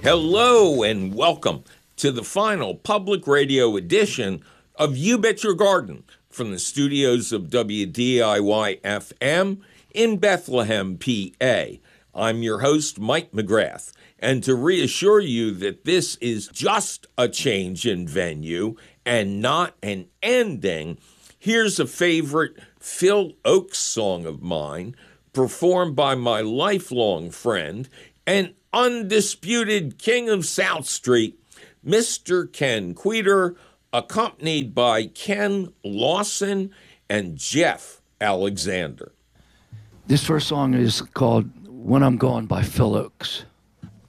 Hello and welcome to the final public radio edition of You Bet Your Garden from the studios of WDIY-FM in Bethlehem, PA. I'm your host, Mike McGrath, and to reassure you that this is just a change in venue and not an ending, here's a favorite Phil Ochs song of mine, performed by my lifelong friend and undisputed king of South Street, Mr. Ken Queter, accompanied by Ken Lawson and Jeff Alexander. This first song is called When I'm Gone by Phil Ochs.